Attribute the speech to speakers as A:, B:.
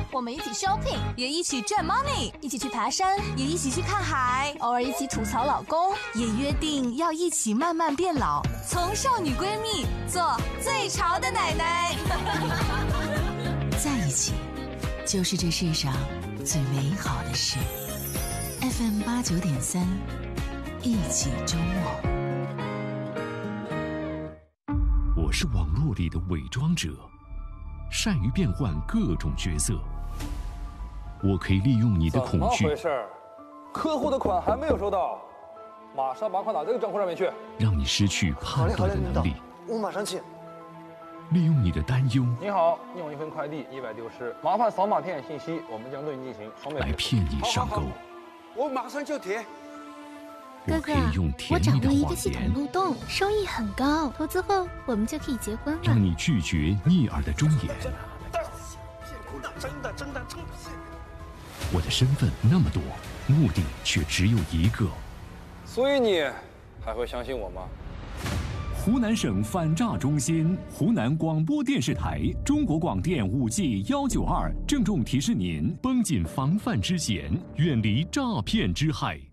A: 我们一起 shopping，
B: 也一起赚 money，
A: 一起去爬山，
B: 也一起去看海，
A: 偶尔一起吐槽老公，
B: 也约定要一起慢慢变老，从少女闺蜜做最潮的奶奶。在一起，就是这世上最美好的事。FM 89.3，一起周末。
C: 我是网络里的伪装者，善于变换各种角色。我可以利用你的恐惧。
D: 怎么回事？客户的款还没有收到，马上把款打这个账户上面去。
C: 让你失去判断的能力。
E: 我马上去。
C: 利用你的担忧。
D: 你好，你有一份快递意外丢失，麻烦扫码填写信息，我们将对你进行双倍
C: 来骗你上钩。
E: 我马上就填。
C: 我可以用甜蜜的谎言。
F: 我掌握一个系统漏洞，收益很高，投资后我们就可以结婚了。
C: 让你拒绝逆耳的忠言。
E: 真的
C: 我的身份那么多，目的却只有一个。
D: 所以你还会相信我吗？
G: 湖南省反诈中心、湖南广播电视台、中国广电5G 192郑重提示您：绷紧防范之弦，远离诈骗之害。